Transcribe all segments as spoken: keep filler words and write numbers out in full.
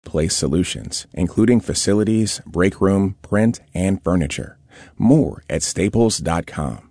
Place solutions, including facilities, break room, print, and furniture. More at staples dot com.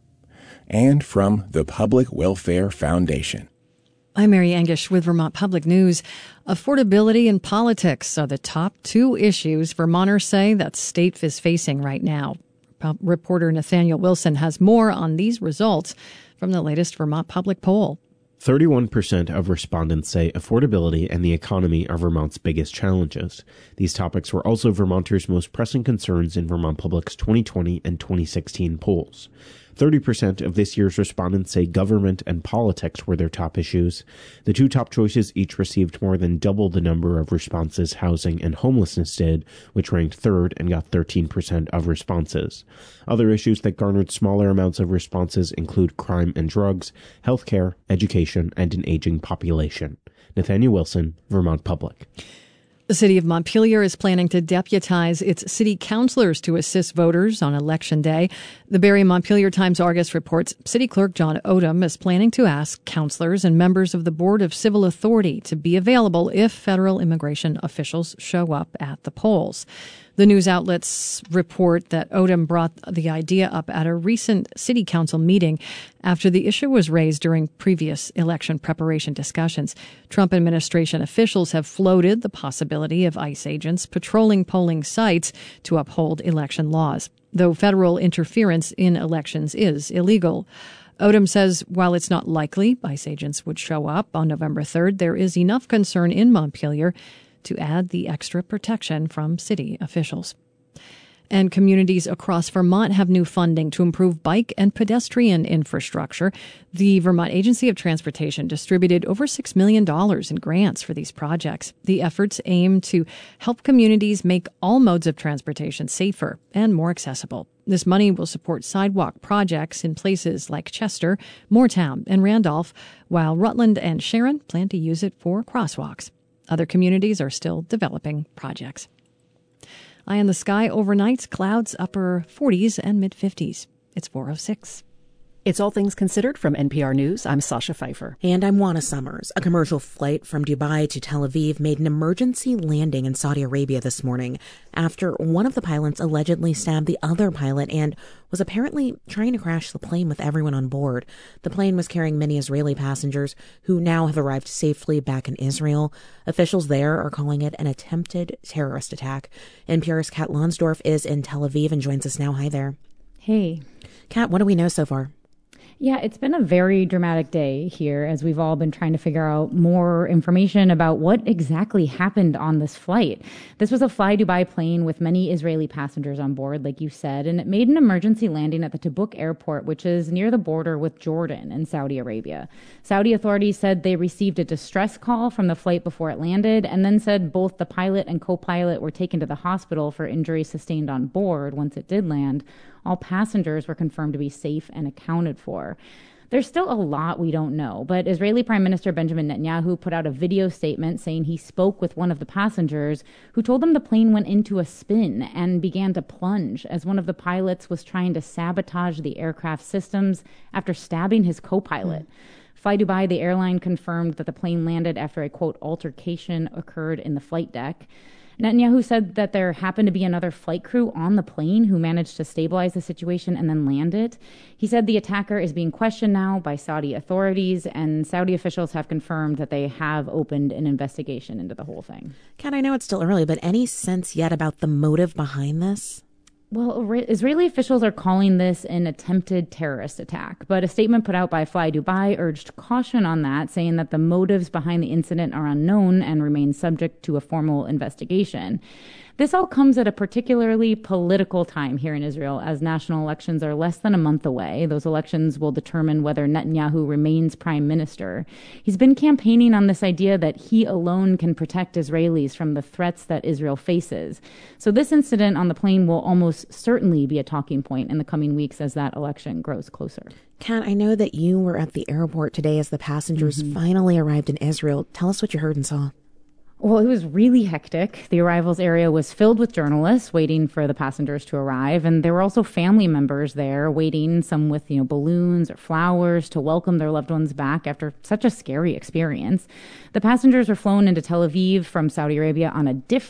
And from the Public Welfare Foundation. I'm Mary Angish with Vermont Public News. Affordability and politics are the top two issues Vermonters say that state is facing right now. Reporter Nathaniel Wilson has more on these results from the latest Vermont Public poll. thirty-one percent of respondents say affordability and the economy are Vermont's biggest challenges. These topics were also Vermonters' most pressing concerns in Vermont Public's twenty twenty and twenty sixteen polls. thirty percent of this year's respondents say government and politics were their top issues. The two top choices each received more than double the number of responses housing and homelessness did, which ranked third and got thirteen percent of responses. Other issues that garnered smaller amounts of responses include crime and drugs, healthcare, education, and an aging population. Nathaniel Wilson, Vermont Public. The city of Montpelier is planning to deputize its city councilors to assist voters on Election Day. The Barrie Montpelier Times-Argus reports City Clerk John Odom is planning to ask councilors and members of the Board of Civil Authority to be available if federal immigration officials show up at the polls. The news outlets report that Odom brought the idea up at a recent city council meeting after the issue was raised during previous election preparation discussions. Trump administration officials have floated the possibility of ICE agents patrolling polling sites to uphold election laws, though federal interference in elections is illegal. Odom says while it's not likely ICE agents would show up on November third, there is enough concern in Montpelier to add the extra protection from city officials. And communities across Vermont have new funding to improve bike and pedestrian infrastructure. The Vermont Agency of Transportation distributed over six million dollars in grants for these projects. The efforts aim to help communities make all modes of transportation safer and more accessible. This money will support sidewalk projects in places like Chester, Moortown, and Randolph, while Rutland and Sharon plan to use it for crosswalks. Other communities are still developing projects. Eye on the sky overnight, clouds upper forties and mid-fifties. It's four oh six. It's All Things Considered from N P R News. I'm Sasha Pfeiffer. And I'm Juana Summers. A commercial flight from Dubai to Tel Aviv made an emergency landing in Saudi Arabia this morning after one of the pilots allegedly stabbed the other pilot and was apparently trying to crash the plane with everyone on board. The plane was carrying many Israeli passengers who now have arrived safely back in Israel. Officials there are calling it an attempted terrorist attack. N P R's Kat Lonsdorf is in Tel Aviv and joins us now. Hi there. Hey. Kat, what do we know so far? Yeah, it's been a very dramatic day here as we've all been trying to figure out more information about what exactly happened on this flight. This was a Fly Dubai plane with many Israeli passengers on board, like you said, and it made an emergency landing at the Tabuk airport, which is near the border with Jordan and Saudi Arabia. Saudi authorities said they received a distress call from the flight before it landed and then said both the pilot and co-pilot were taken to the hospital for injuries sustained on board once it did land. All passengers were confirmed to be safe and accounted for. There's still a lot we don't know, but Israeli Prime Minister Benjamin Netanyahu put out a video statement saying he spoke with one of the passengers who told him the plane went into a spin and began to plunge as one of the pilots was trying to sabotage the aircraft systems after stabbing his co-pilot. Mm. Fly Dubai, the airline, confirmed that the plane landed after a, quote, altercation occurred in the flight deck. Netanyahu said that there happened to be another flight crew on the plane who managed to stabilize the situation and then land it. He said the attacker is being questioned now by Saudi authorities, and Saudi officials have confirmed that they have opened an investigation into the whole thing. Kat, I know it's still early, but any sense yet about the motive behind this? Well, Israeli officials are calling this an attempted terrorist attack, but a statement put out by Fly Dubai urged caution on that, saying that the motives behind the incident are unknown and remain subject to a formal investigation. This all comes at a particularly political time here in Israel, as national elections are less than a month away. Those elections will determine whether Netanyahu remains prime minister. He's been campaigning on this idea that he alone can protect Israelis from the threats that Israel faces. So this incident on the plane will almost certainly be a talking point in the coming weeks as that election grows closer. Kat, I know that you were at the airport today as the passengers mm-hmm. finally arrived in Israel. Tell us what you heard and saw. Well, it was really hectic. The arrivals area was filled with journalists waiting for the passengers to arrive, and there were also family members there waiting, some with, you know, balloons or flowers to welcome their loved ones back after such a scary experience. The passengers were flown into Tel Aviv from Saudi Arabia on a different